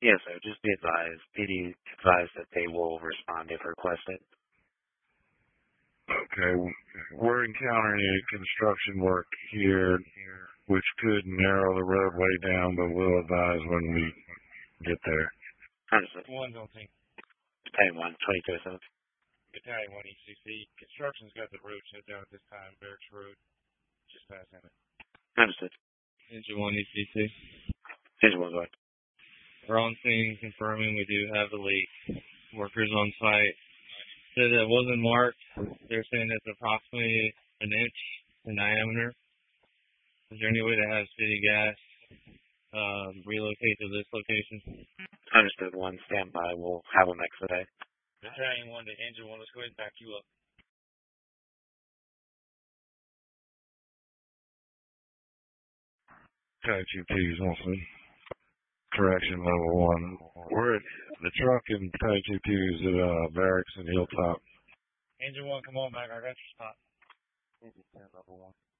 Yes, sir. Just be advised. PD advised that they will respond if requested. Okay, we're encountering any construction work here, which could narrow the roadway down, but we'll advise when we get there. Understood. One's on team. Battalion 1, 2207. Battalion 1 ECC. Construction's got the road shut down at this time. Barracks Road, just past Emmett. Understood. Engine 1 ECC. Engine 1, go ahead. We're on scene confirming we do have a leak. Workers on site said it wasn't marked. They're saying it's approximately an inch in diameter. Is there any way to have city gas relocate to this location? Understood. 1, stand by. We'll have them expedite. Battalion 1 to Engine 1, let's go ahead and back you up. Type 2Ps, Wilson. Correction, level 1. We're at the truck and Type 2Ps at Barracks and Hilltop. Engine 1, come on back. I got your spot. Engine 10, level 1.